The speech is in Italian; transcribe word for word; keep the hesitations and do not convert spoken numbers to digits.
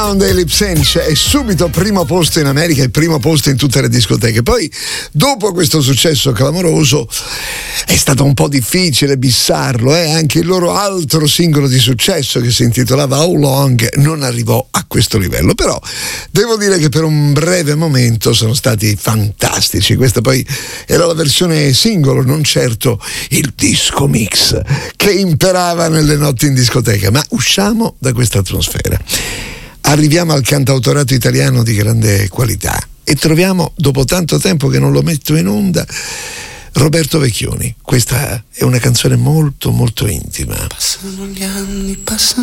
Down dei Lip Sync è subito primo posto in America e primo posto in tutte le discoteche. Poi, dopo questo successo clamoroso, è stato un po' difficile bissarlo, eh? Anche il loro altro singolo di successo, che si intitolava How Long, non arrivò a questo livello. Però devo dire che per un breve momento sono stati fantastici. Questa poi era la versione singolo, non certo il disco mix che imperava nelle notti in discoteca. Ma usciamo da questa atmosfera, arriviamo al cantautorato italiano di grande qualità e troviamo, dopo tanto tempo che non lo metto in onda, Roberto Vecchioni. Questa è una canzone molto molto intima. Passano gli anni, passano